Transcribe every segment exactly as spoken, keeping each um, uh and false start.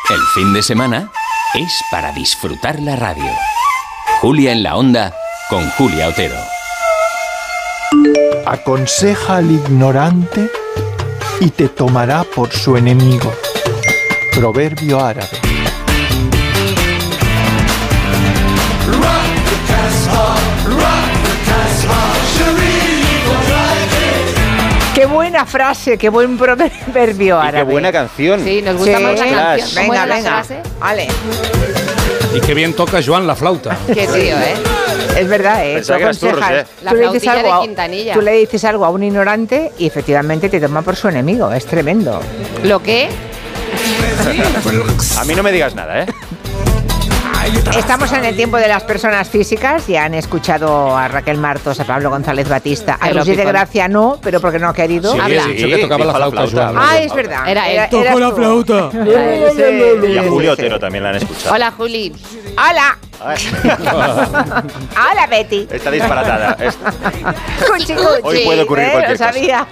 El fin de semana es para disfrutar la radio. Julia en la Onda con Julia Otero. Aconseja al ignorante y te tomará por su enemigo. Proverbio árabe. Qué buena frase, qué buen proverbio árabe. Y qué buena canción. Sí, nos gusta Sí. más la canción. ¿Cómo Venga, era la venga. frase? Vale. Y qué bien toca Joan la flauta. Qué tío, ¿eh? Es verdad, ¿eh? Pensaba que eras tú, aconsejas- Rosé. La tú le dices flautilla algo de a- Quintanilla. Tú le dices algo a un ignorante y efectivamente te toma por su enemigo. Es tremendo. ¿Lo qué? A mí no me digas nada, ¿eh? Estamos en el tiempo de las personas físicas. Ya han escuchado a Raquel Martos, a Pablo González Batista, a Ay, lo Rosy de picón. Gracia no, pero porque no ha querido. Sí, Habla. he dicho que tocaba la dijo la flauta, flauta. Joan. Ah, es verdad. Era él. eras Tocó la tú. flauta. Sí, Y a sí, Julio sí. Otero también la han escuchado. Hola, Juli. Hola. Ay, Hola, Betty. Está disparatada. Es- Cuchi, cuchi. Hoy puede ocurrir ¿eh? cualquier Lo sabía.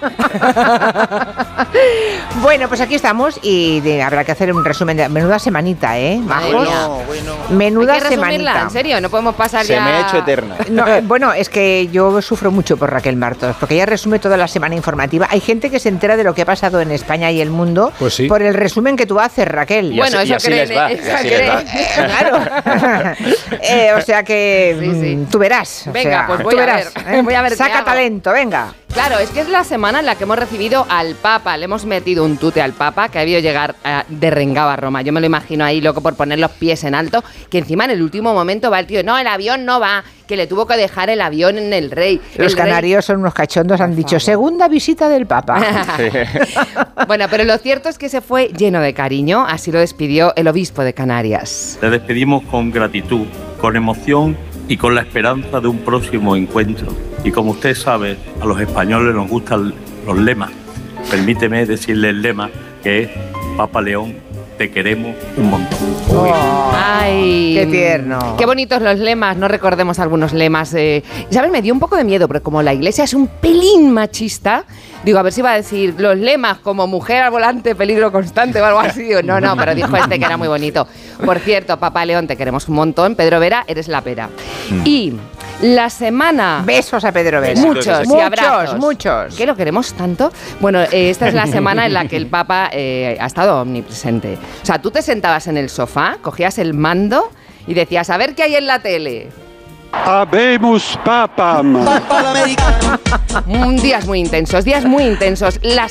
Bueno, pues aquí estamos y de- habrá que hacer un resumen de menuda semanita, ¿eh? Madre Majos. mía. Bueno, bueno. Menuda Hay que resumirla, semanita. en serio, no podemos pasar Se ya... me ha hecho eterna. No, eh, bueno, es que yo sufro mucho por Raquel Martos, porque ella resume toda la semana informativa. Hay gente que se entera de lo que ha pasado en España y el mundo Pues sí. por el resumen que tú haces, Raquel. Y Bueno, así- y eso así creen, les va, y eso así les va. creen. Claro. Eh, o sea que Sí, sí. mm, tú verás. o Venga, sea, pues voy tú a verás, ver, ¿eh? voy a ver qué Saca hago. talento, venga. Claro, es que es la semana en la que hemos recibido al Papa. Le hemos metido un tute al Papa que ha debido llegar eh, derrengado a Roma. Yo me lo imagino ahí, loco, por poner los pies en alto. Que encima en el último momento va el tío, no, el avión no va, que le tuvo que dejar el avión en el rey. Los El rey- canarios son unos cachondos, han dicho, segunda visita del Papa. Bueno, pero lo cierto es que se fue lleno de cariño. Así lo despidió el obispo de Canarias. Te despedimos con gratitud, con emoción y con la esperanza de un próximo encuentro. Y como usted sabe, a los españoles nos gustan los lemas. Permíteme decirle el lema, que es Papa León, te queremos un montón. Oh, Ay, qué tierno. Qué bonitos los lemas, no recordemos algunos lemas. Eh. ¿Sabes? Me dio un poco de miedo, porque como la iglesia es un pelín machista, digo, a ver si va a decir los lemas como mujer al volante, peligro constante o algo así. Digo, no, no, pero dijo este que era muy bonito. Por cierto, Papa León, te queremos un montón. Pedro Vera, eres la pera. Y la semana... Besos a Pedro Vera. Muchos, y muchos, abrazos. muchos. ¿Qué lo queremos tanto? Bueno, eh, esta es la semana en la que el Papa eh, ha estado omnipresente. O sea, tú te sentabas en el sofá, cogías el mando y decías, a ver qué hay en la tele. Habemus papam. Mm, días muy intensos, días muy intensos. La